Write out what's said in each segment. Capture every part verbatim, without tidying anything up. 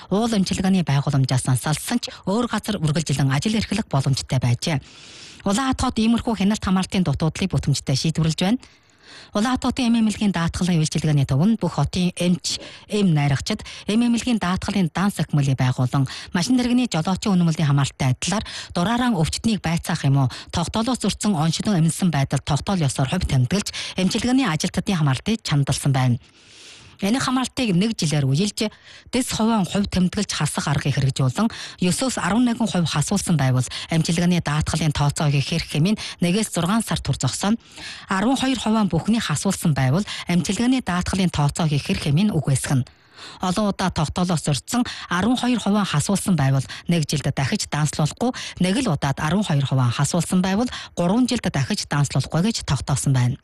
уул эмчилгээний байгууламжаас салсан ч өөр газар үргэлжилэн ажил эрхлэх боломжтой байжээ. Улаан хотод иймэрхүү хяналт хамгаалтын дутуудлыг бүтэмжтэй шийдвэрлэж байна. Улаан хотын эм эмнэлгийн даатгалын үйлчилгээний төв нь бүх хотын эмч, эм найрагчид эм эмнэлгийн даатгалын дан сахимлыг байгуулан машин дэргэний жолоочийн үнэмлэлийн хамгаалалттай адилаар дураараа өвчтнийг байцаах юм уу тогтоолоос зөрчсөн оншилон эмнэлсэн байдал тогтоол ёсоор хувь тэмдэглэж эмчилгээний ажилтнуудын хамгаалтыг чамдалсан байна. Энэ хамгаалтыг нэг жилээр үеилж дэс хувийн хувь тэмдэглэж хасах аргыг хэрэгжүүлэн ёсоос арван нэгэн хувь хасуулсан байвал эмчилгээний даатгалын тооцоог хэрэг хэмээн нэгээс зургаан сар тур зогсоно. арван хоёр хувийн бүхний хасуулсан байвал эмчилгээний даатгалын тооцоог хэрэг хэмээн үгүйсгэнэ. Олон удаа тогтоолоос зөрчсөн арван хоёр хувийн хасуулсан байвал нэг жилд дахиж данслуулахгүй, нэг л удаад арван хоёр хувийн хасуулсан байвал гурван жилд дахиж данслуулахгүй гэж тогтоосон байна.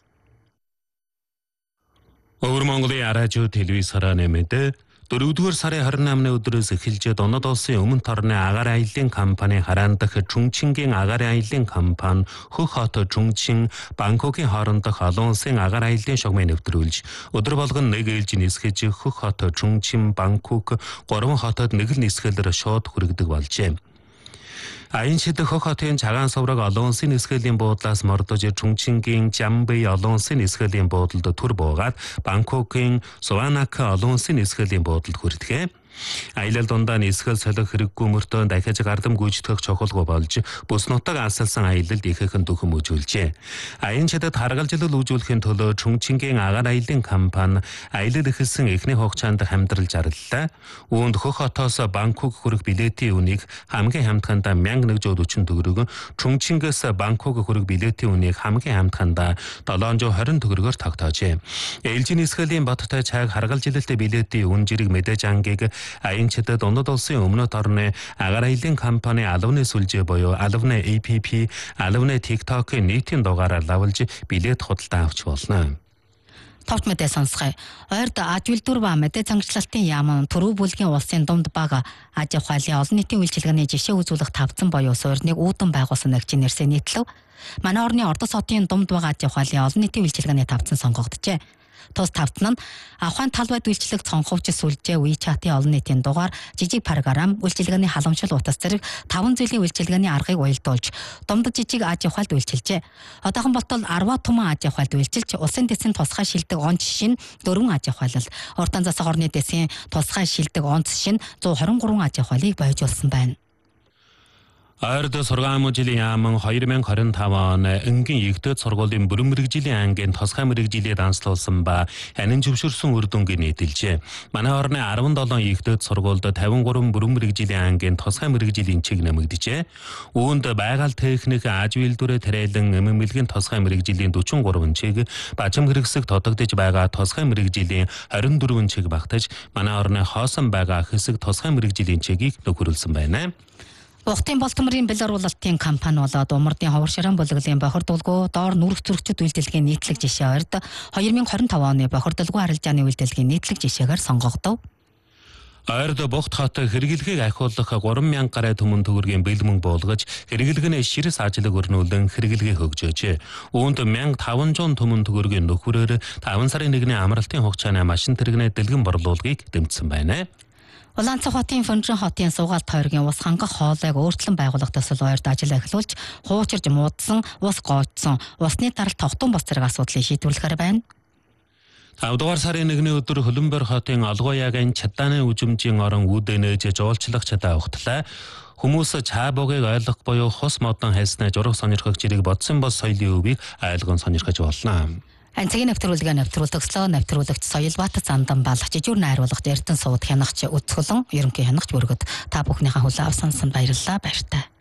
Өвөр Монголын радио телевизээр нэмээд дөрөвдүгээр сарын хорин намны өдрөөс эхэлж Донод улсын өмнө торны агаар аяллаа компани хараандах Чүнчингийн агаар аяллаа компани Хөх хот Чүнчин Бангкокийн хоорондох олон улсын агаар аяллаа шугамыг нэвтрүүлж өдөр болгон нэг ээлж нисгэж Хөх хот Чүнчин Бангкок гурван хотод нэг л нисгэлээр шууд хүрэгдэг болжээ. Аян шид Хөх хотын цагаан сувраг олон улсын нисгэлийн буудлаас мордож Чүнчингийн Жамбэй олон улсын нисгэлийн буудалд түр буугаад Бангкокийн Суванак олон улсын нисгэлийн буудалд хүрдэгэ. Аялал дундаа нисгэл солих хэрэггүй мөртөө дахиж гардам гүйцэтгэх чухалгүй болж бүс нутаг асалсан аялалд ихээхэн дөхөм үзүүлжээ. Аян шидэд харгалзал үзүүлэхийн төлөө Чүнчингийн агаар аяллаа компани аялал эхэлсэн эхний хугацаанд хамтралж арлаа. Үүнд Хөх хотоос Бангкок хүрэх билетийн үнийг хамгийн хамтганд мянга нэгдүгээр өчнө төгрөг, Чүнчингээс Бангкок хүрэх билетийн үнийг хамгийн хамтганд долоон зуун хорин төгрөгөөр тогтоожээ. Ээлжийн нисгэлийн боттой цайг харгалзалтай билетийн үн жирэг мэдээж ангийг Аян шидэд Донод улсын өмнөд орны агаар аяллаа компани Алвны сүлжээ буюу Алвны эй пи пи, Алвны TikTok-ийн нийтийн дугаараар лавлж билет худалдаа авч болно. Товч мэдээ сонсгоё. Ойрд аж үйлдвэр ба мэдээ зангичлалтын яам төрөв бүлгийн улсын дунд бага аж ахуйлын олон нийтийн үйлчилгээний жишээ үзүүлэх тавцсан боёо суурныг үүдэн байгуулсан нэгжийн нэрсээ нийтлэв. Манай орны Ордос хотын дунд бага аж ахуйлын олон нийтийн үйлчилгээний тавцсан сонгогдожээ. Тус тавцан нь Авхайн талбайд үйлчлэг цонховч сүлжээ WeChat-ийн олон нийтийн дугаар, жижиг програм, үйлчилгээний халамжил утас зэрэг таван зүйлийн үйлчилгээний аргыг уялдуулж, дундад жижиг аж ахуйлд үйлчилжээ. Одоохон болтол арваа түмэн аж ахуйлд үйлчилж, улсын дэсийн тусгай шилдэг онц шин дөрвөн аж ахуйлал, уртан засаг орны дэсийн тусгай шилдэг онц шин зуун хорин гурван аж ахуйлыг бойжуулсан байна. Ойрд сургаан жилийн яаман хоёр мянга хорин тав он энгийн эгдээд сургуулийн бүрэн мэргэжлийн ангийн тусгай мэргэжилийг данслуулсан ба ханин зөвшөөрсөн үр дүнгийн нийтэлжээ. Манай орны арван долоон эгдээд сургуульд тавин гурван бүрэн мэргэжлийн ангийн тусгай мэргэжилийн чиг нэмэгдэжээ. Үүнд байгаль техник, аж үйлдвэрээ тариалан эмэмлэгийн тусгай мэргэжилийн дөрвөн гурван чиг, бажим хэрэгсэг тодогдож байгаа тусгай мэргэжилийн хорин дөрвөн чиг багтаж, манай орны хоосон байгаа хэсэг тусгай мэргэжилийн чигийг нөхөрлсөн байна. Ухтын Болтморын Белоруулалтын компани болоод Умардын ховор ширэн бүлэглэлийн бохирдуулгүй доор нүрэх зүрхчд үйлдэлгийн нийтлэг жишээ ойрд хоёр мянга хорин тав оны бохирдуулгүй арилжааны үйлдэлгийн нийтлэг жишээгээр сонгогдов. Ойрд Бухт хот хэрэглэгийг ахиулах гурван мянга гаруй түмэн төгрөгийн бэлмэн буулгаж хэрэглэгнээ ширээс ажлыг өрнүүлэн хэрэглэгээ хөгжөөжээ. Үүнд мянга таван зуун түмэн төгрөгийн нөхрөөр таван сарын нэгний амралтын хугацааны машин тэрэгнээ дэлгэн борлуулгыг дэмжсэн байна. Улаанцах хотын Фөнжин хотын суугаалт тойргийн ус хангах хоолойг өөрчлөн байгуулах төсөл ойрд ажил эхлүүлж, хуучирж муудсан, ус гоочсон, усны тарал тогтун бос зэрэг асуудлыг шийдвэрлэхээр байна. тавдугаар сарын нэгний өдөр Хөлбөмбөр хотын Олгоягийн Чадааны үжимжийн орон үүдэнэж жуулчлах чадаа ухтлаа. Хүмүүс чаабогийг ойлгох буюу хус модон хайснаа жураг сонирхох жирийг бодсон бос соёлын өвийг айлгон сонирхож болно. Анцгийн нэвтрүүлгээ нэвтрүүлэгслөө нэвтрүүлэгч Соёлбаатар Зандан Балах жижүүр найруулагч Эрдэнэ сууд хянагч Өцгөлөн ерөнхий хянагч бүргэд та бүхнийхээ хүлээн авсан баярлалаа баяртай.